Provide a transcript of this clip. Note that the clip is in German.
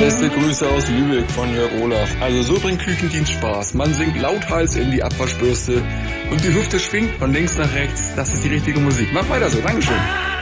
Beste Grüße aus Lübeck von Jörg Olaf. Also so bringt Küchendienst Spaß. Man singt lauthals in die Abwaschbürste und die Hüfte schwingt von links nach rechts. Das ist die richtige Musik. Mach weiter so. Dankeschön.